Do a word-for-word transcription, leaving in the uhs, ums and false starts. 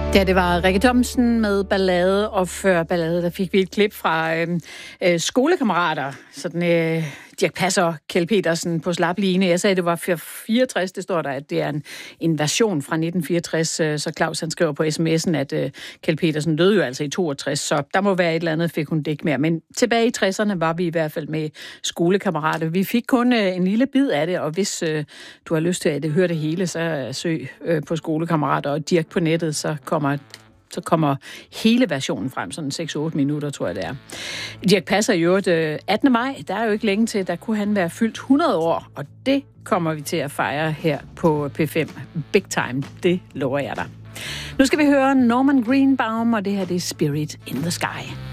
Ja, det var Rikke Thomsen med Ballade, og før Ballade, der fik vi et klip fra øh, øh, skolekammerater. Sådan øh, Dirch Passer og Kjeld Petersen på slap line. Jeg sagde, det var fireogtres, det står der, at det er en, en version fra nitten fireogtres. Øh, så Claus, han skriver på sms'en, at øh, Kjeld Petersen døde jo altså i toogtres, så der må være et eller andet, fik hun det ikke mere. Men tilbage i tresserne var vi i hvert fald med skolekammerater. Vi fik kun øh, en lille bid af det, og hvis øh, du har lyst til at høre det hele, så søg øh, på skolekammerater og Dirch på nettet, så kommer så kommer hele versionen frem, sådan seks otte minutter, tror jeg det er. Dirch Passer i øvrigt attende maj, der er jo ikke længe til, der kunne han være fyldt hundrede år, og det kommer vi til at fejre her på P fem. Big time, det lover jeg dig. Nu skal vi høre Norman Greenbaum, og det her det er Spirit in the Sky.